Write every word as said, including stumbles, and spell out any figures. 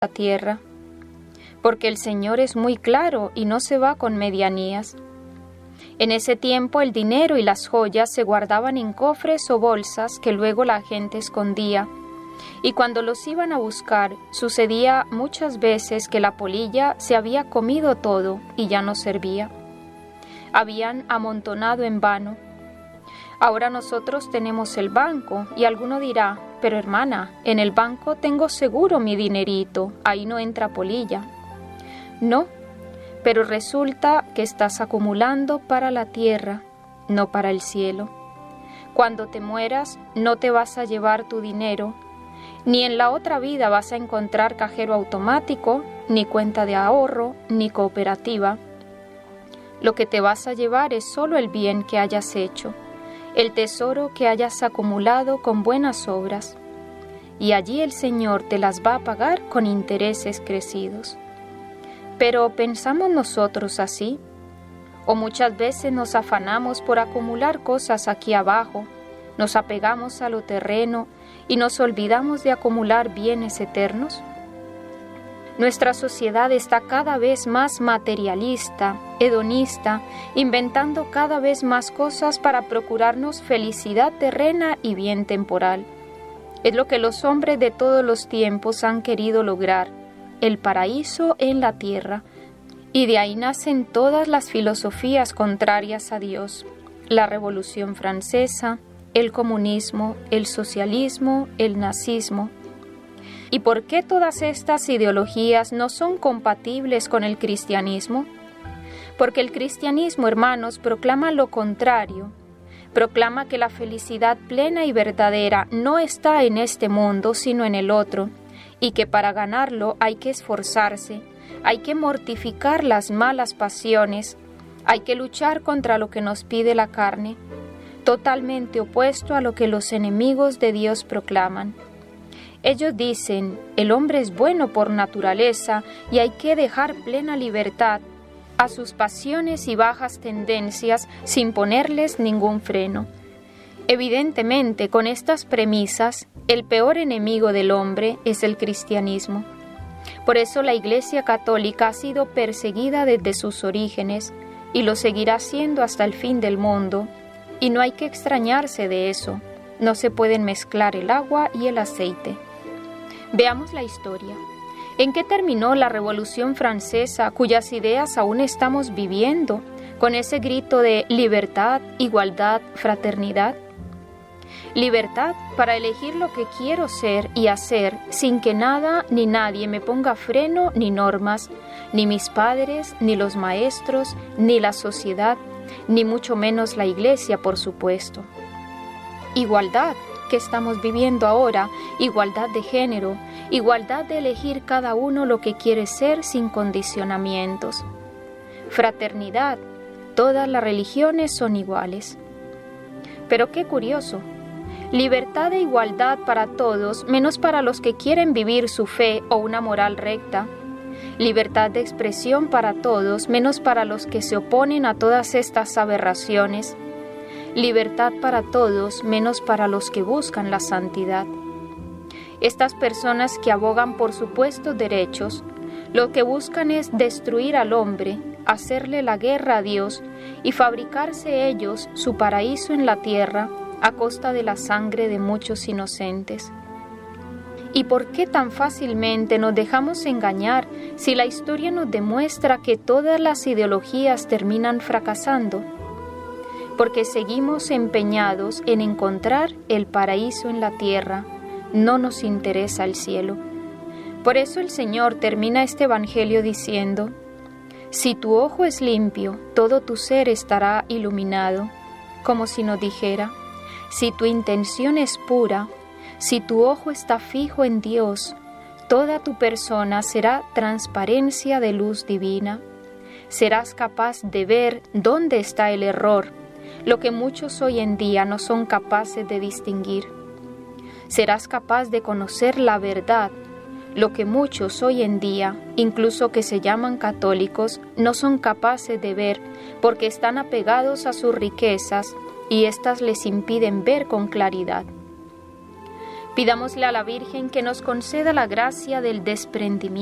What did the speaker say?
la tierra, porque el Señor es muy claro y no se va con medianías. En ese tiempo el dinero y las joyas se guardaban en cofres o bolsas que luego la gente escondía, y cuando los iban a buscar, sucedía muchas veces que la polilla se había comido todo y ya no servía. Habían amontonado en vano. Ahora nosotros tenemos el banco, y alguno dirá, pero hermana, en el banco tengo seguro mi dinerito, ahí no entra polilla. No, pero resulta que estás acumulando para la tierra, no para el cielo. Cuando te mueras, no te vas a llevar tu dinero, ni en la otra vida vas a encontrar cajero automático, ni cuenta de ahorro, ni cooperativa. Lo que te vas a llevar es solo el bien que hayas hecho, el tesoro que hayas acumulado con buenas obras, y allí el Señor te las va a pagar con intereses crecidos. Pero ¿pensamos nosotros así? ¿O muchas veces nos afanamos por acumular cosas aquí abajo, nos apegamos a lo terreno y nos olvidamos de acumular bienes eternos? Nuestra sociedad está cada vez más materialista, hedonista, inventando cada vez más cosas para procurarnos felicidad terrena y bien temporal. Es lo que los hombres de todos los tiempos han querido lograr, el paraíso en la tierra, y de ahí nacen todas las filosofías contrarias a Dios, la Revolución Francesa, el comunismo, el socialismo, el nazismo. ¿Y por qué todas estas ideologías no son compatibles con el cristianismo? Porque el cristianismo, hermanos, proclama lo contrario. Proclama que la felicidad plena y verdadera no está en este mundo, sino en el otro, y que para ganarlo hay que esforzarse, hay que mortificar las malas pasiones, hay que luchar contra lo que nos pide la carne, totalmente opuesto a lo que los enemigos de Dios proclaman. Ellos dicen, el hombre es bueno por naturaleza y hay que dejar plena libertad a sus pasiones y bajas tendencias sin ponerles ningún freno. Evidentemente, con estas premisas, el peor enemigo del hombre es el cristianismo. Por eso la Iglesia Católica ha sido perseguida desde sus orígenes y lo seguirá siendo hasta el fin del mundo, y no hay que extrañarse de eso. No se pueden mezclar el agua y el aceite. Veamos la historia. ¿En qué terminó la Revolución Francesa, cuyas ideas aún estamos viviendo, con ese grito de libertad, igualdad, fraternidad? Libertad para elegir lo que quiero ser y hacer sin que nada ni nadie me ponga freno ni normas, ni mis padres, ni los maestros, ni la sociedad, ni mucho menos la Iglesia, por supuesto. Igualdad, que estamos viviendo ahora, igualdad de género, igualdad de elegir cada uno lo que quiere ser sin condicionamientos. Fraternidad, todas las religiones son iguales. Pero qué curioso, libertad e igualdad para todos, menos para los que quieren vivir su fe o una moral recta. Libertad de expresión para todos, menos para los que se oponen a todas estas aberraciones. Libertad para todos, menos para los que buscan la santidad. Estas personas que abogan por supuestos derechos, lo que buscan es destruir al hombre, hacerle la guerra a Dios y fabricarse ellos su paraíso en la tierra a costa de la sangre de muchos inocentes. ¿Y por qué tan fácilmente nos dejamos engañar si la historia nos demuestra que todas las ideologías terminan fracasando? Porque seguimos empeñados en encontrar el paraíso en la tierra, no nos interesa el cielo. Por eso el Señor termina este evangelio diciendo, si tu ojo es limpio, todo tu ser estará iluminado, como si nos dijera, si tu intención es pura, si tu ojo está fijo en Dios, toda tu persona será transparencia de luz divina. Serás capaz de ver dónde está el error, lo que muchos hoy en día no son capaces de distinguir. Serás capaz de conocer la verdad, lo que muchos hoy en día, incluso que se llaman católicos, no son capaces de ver porque están apegados a sus riquezas y éstas les impiden ver con claridad. Pidámosle a la Virgen que nos conceda la gracia del desprendimiento